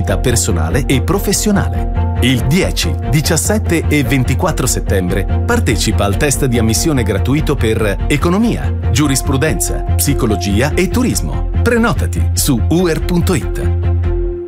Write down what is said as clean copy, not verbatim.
crescita personale e professionale. Il 10, 17 e 24 settembre partecipa al test di ammissione gratuito per economia, giurisprudenza, psicologia e turismo. Prenotati su uer.it.